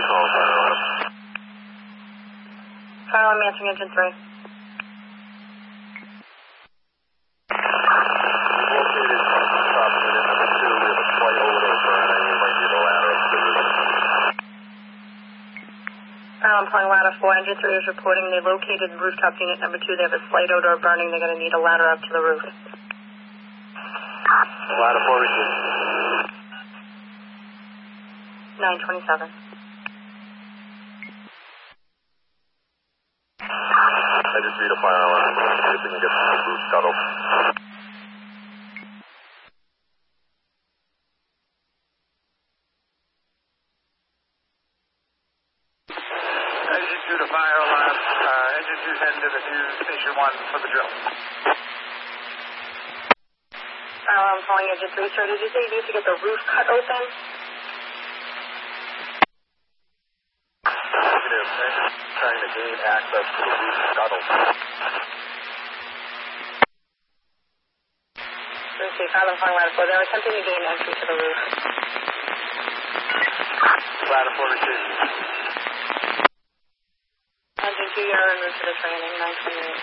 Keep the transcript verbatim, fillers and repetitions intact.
call, fire alarm. Fire alarm answering engine three. Located rooftop unit number two. We have a slight overdose burning. You might need a ladder up to the roof. Fire alarm calling ladder four. Engine three is reporting they located rooftop unit number two. They have a slight odor of burning. They're going to need a ladder up to the roof. Ladder four received. nine twenty-seven. I just read a fire alarm. See if we can get the roof scuttled. Engine two to fire alarm. Uh, engine two heading to the new station one for the drill. Fire alarm calling engine three. Sir, did you say you need to get the roof cut open? Negative. Engine trying to gain access to the roof scuttle. Let's see. Fire alarm calling ladder four. They're attempting to gain entry to the roof. Ladder four received. Engine two, you're en route to the training. nine twenty-eight.